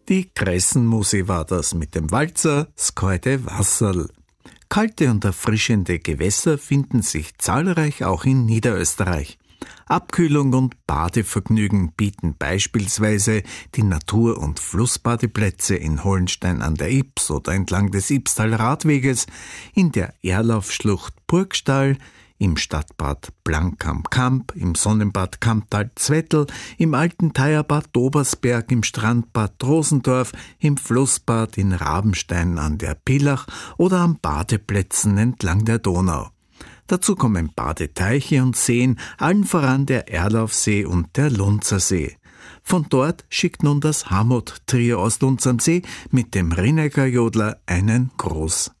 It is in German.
Die Kressenmusi war das mit dem Walzer, das kalte Wasserl. Kalte und erfrischende Gewässer finden sich zahlreich auch in Niederösterreich. Abkühlung und Badevergnügen bieten beispielsweise die Natur- und Flussbadeplätze in Hollenstein an der Ybbs oder entlang des Ybbstaler Radweges, in der Erlaufschlucht Burgstall, im Stadtbad Blank am Kamp, im Sonnenbad Kamptal-Zwettl, im alten Theierbad Dobersberg, im Strandbad Rosendorf, im Flussbad in Rabenstein an der Pillach oder an Badeplätzen entlang der Donau. Dazu kommen Badeteiche und Seen, allen voran der Erlaufsee und der Lunzersee. Von dort schickt nun das Hamot-Trio aus Lunz am See mit dem Rinecker Jodler einen Gruß.